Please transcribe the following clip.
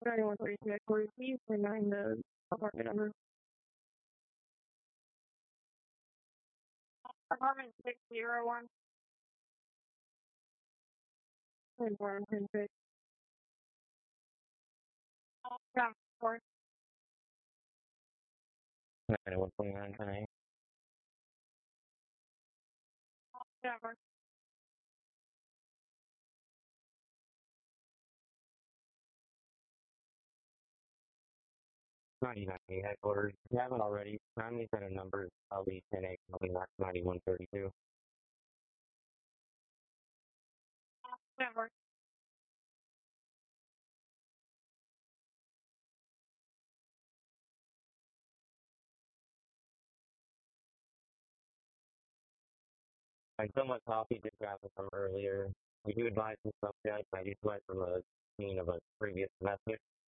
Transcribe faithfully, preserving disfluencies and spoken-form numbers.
ninety-one thirty-two headquarters, please send nine the apartment number. Apartment six zero one. ten four ten six. Yeah, four. ninety-one twenty-nine, ten eight. Yeah, four. ninety ninety headquarters. If you haven't already, kindly send a number. I'll be ten eight, coming back ninety-one thirty-two. Yeah, four. I somewhat copied this graphic from earlier. We do advise some subjects. I just went from a scene of a previous message.